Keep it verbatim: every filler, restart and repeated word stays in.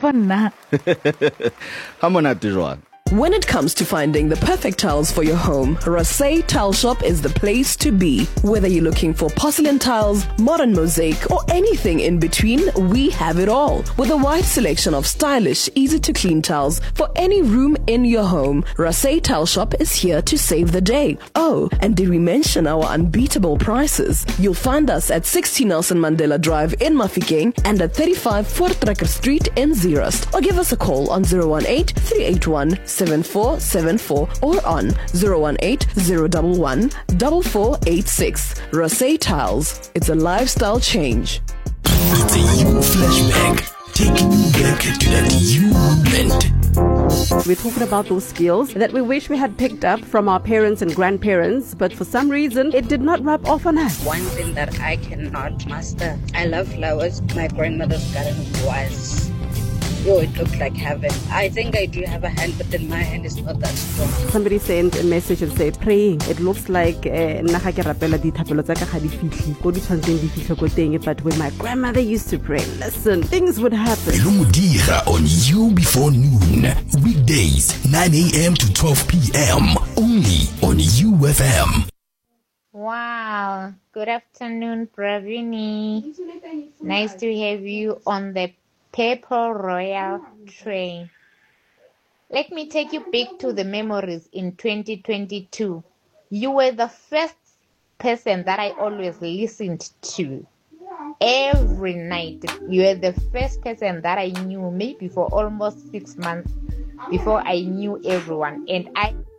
for nna. Ha monate jwang. When it comes to finding the perfect tiles for your home, Rasay Tile Shop is the place to be. Whether you're looking for porcelain tiles, modern mosaic, or anything in between, we have it all. With a wide selection of stylish, easy-to-clean tiles for any room in your home, Rasay Tile Shop is here to save the day. Oh, and did we mention our unbeatable prices? You'll find us at sixty Nelson Mandela Drive in Mafikeng and at thirty-five Voortrekker Street in Zeerust. Or give us a call on zero one eight, three eight one, seven four seven four or on zero one eight, zero one one, four four eight six. Rasay Tiles. It's a lifestyle change. It's a you flashback. Taking you back to that you moment. We're talking about those skills that we wish we had picked up from our parents and grandparents, but for some reason, it did not rub off on us. One thing that I cannot master, I love flowers. My grandmother's garden was, oh, it looked like heaven. I think I do have a hand, but then my hand is not that strong. Somebody sent a message and said, praying. It looks like but when my grandmother used to pray, listen, things would happen. On You Before Noon. Weekdays, nine a.m. to twelve p.m. Only on U F M. Wow. Good afternoon, Pravini. Nice to have you on the Purple Royal train. Let me take you back to the memories in twenty twenty-two. You were the first person that I always listened to. Every night, you were the first person that I knew, maybe for almost six months before I knew everyone. And I